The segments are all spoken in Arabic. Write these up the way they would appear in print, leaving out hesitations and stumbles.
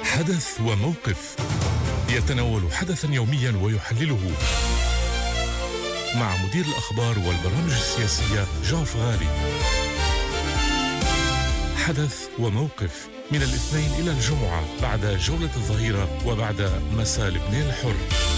حدث وموقف يتناول حدثا يوميا ويحلله مع مدير الأخبار والبرامج السياسية جان فغالي. حدث وموقف من الاثنين إلى الجمعة بعد جولة الظهيرة وبعد مساء لبنان الحر.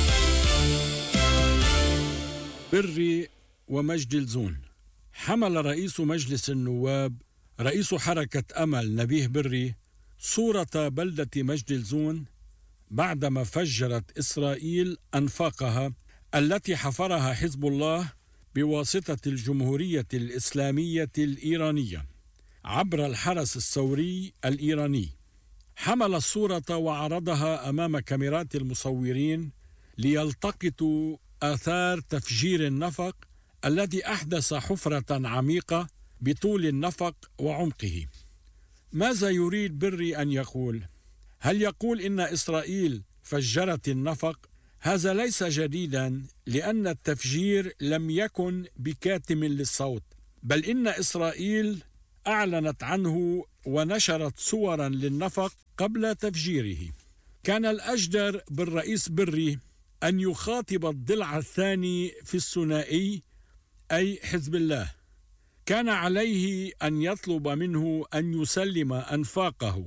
بري ومجد الزون. حمل رئيس مجلس النواب رئيس حركة أمل نبيه بري صورة بلدة مجد الزون بعدما فجرت إسرائيل أنفاقها التي حفرها حزب الله بواسطة الجمهورية الإسلامية الإيرانية عبر الحرس الثوري الإيراني. حمل الصورة وعرضها أمام كاميرات المصورين ليلتقطوا آثار تفجير النفق الذي أحدث حفرة عميقة بطول النفق وعمقه. ماذا يريد بري أن يقول؟ هل يقول إن إسرائيل فجرت النفق؟ هذا ليس جديدا، لأن التفجير لم يكن بكاتم للصوت، بل إن إسرائيل أعلنت عنه ونشرت صورا للنفق قبل تفجيره. كان الأجدر بالرئيس بري أن يخاطب الضلع الثاني في الثنائي أي حزب الله. كان عليه أن يطلب منه أن يسلم أنفاقه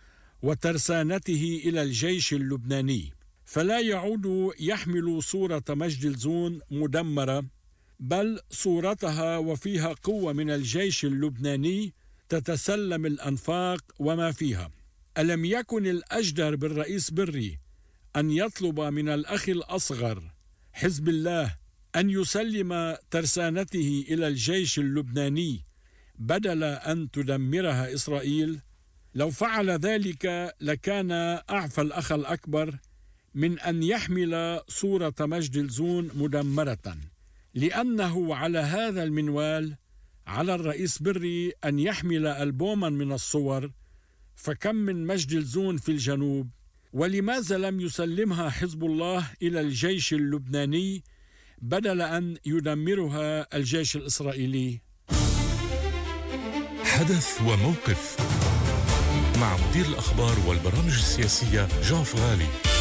وترسانته إلى الجيش اللبناني، فلا يعود يحمل صورة مجد الزون مدمرة، بل صورتها وفيها قوة من الجيش اللبناني تتسلم الأنفاق وما فيها. ألم يكن الأجدر بالرئيس بري أن يطلب من الأخ الأصغر حزب الله أن يسلم ترسانته إلى الجيش اللبناني بدل أن تدمرها إسرائيل؟ لو فعل ذلك لكان أعفى الأخ الأكبر من أن يحمل صورة مجد الزون مدمرة، لأنه على هذا المنوال على الرئيس بري أن يحمل ألبوما من الصور. فكم من مجد الزون في الجنوب؟ ولماذا لم يسلمها حزب الله إلى الجيش اللبناني بدل أن يدمرها الجيش الإسرائيلي؟ حدث وموقف مع مدير الأخبار والبرامج السياسية جان فغالي.